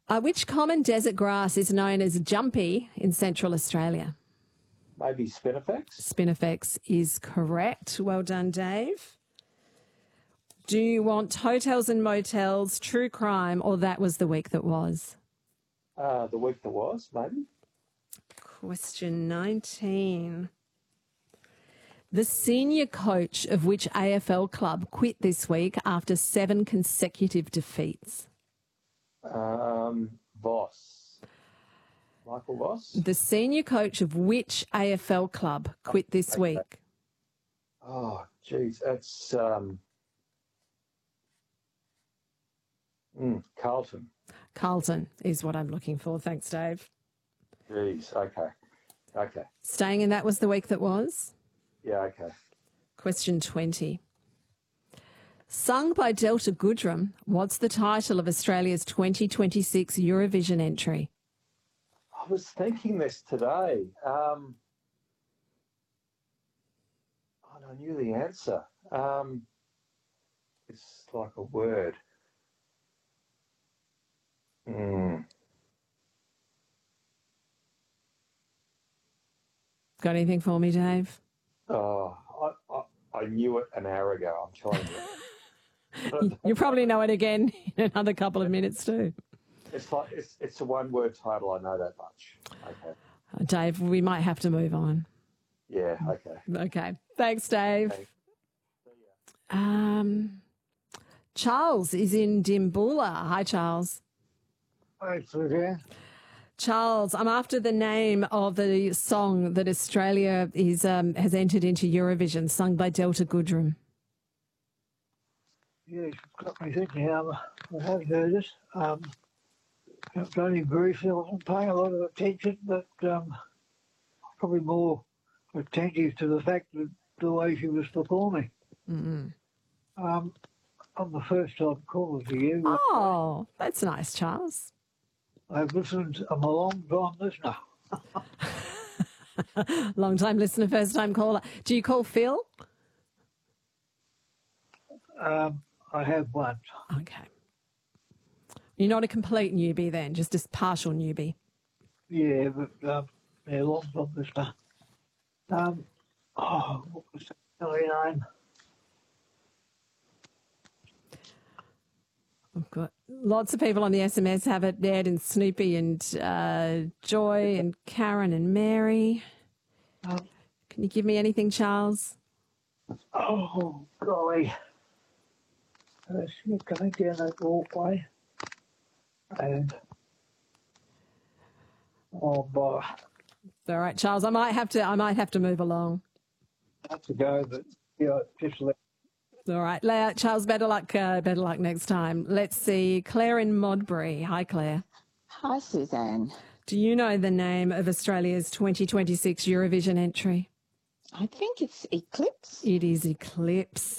Which common desert grass is known as jumpy in Central Australia? Maybe Spinifex? Spinifex is correct. Well done, Dave. Do you want hotels and motels, true crime, or that was the week that was? The week that was, maybe. Question 19. The senior coach of which AFL club quit this week after 7 consecutive defeats? Voss. Michael Voss? The senior coach of which AFL club quit this week? Oh, geez, that's Carlton. Carlton is what I'm looking for. Thanks, Dave. Geez, okay. Staying in that was the week that was? Yeah, okay. Question 20. Sung by Delta Goodrem, what's the title of Australia's 2026 Eurovision entry? I was thinking this today. I knew the answer. It's like a word. Got anything for me, Dave? Oh, I knew it an hour ago, I'm telling you. You probably know it again in another couple of minutes too. It's a one-word title, I know that much. Okay. Dave, we might have to move on. Yeah, okay. Okay. Thanks, Dave. Thanks. Charles is in Dimboola. Hi, Charles. Hi, Sylvia. Charles, I'm after the name of the song that Australia has entered into Eurovision, sung by Delta Goodrem. Yeah, you've got me thinking. I have heard it. Only briefly, I wasn't paying a lot of attention, but probably more attentive to the fact that the way she was performing. Mm-hmm. I'm the first time caller to you. Oh, that's nice, Charles. I've listened. I'm a long-time listener. Long-time listener, first-time caller. Do you call Phil? I have one. Okay. You're not a complete newbie then, just a partial newbie. Yeah, but yeah, long-time listener. What was the silly name? I've got lots of people on the SMS have it. Ned and Snoopy and Joy and Karen and Mary. Can you give me anything, Charles? Oh, golly. You're coming down that walkway. And, oh, boy. All right, Charles, I might have to move along. I have to go, but, yeah, just let. All right, Charles, better luck next time. Let's see, Claire in Modbury. Hi, Claire. Hi, Suzanne. Do you know the name of Australia's 2026 Eurovision entry? I think it's Eclipse. It is Eclipse.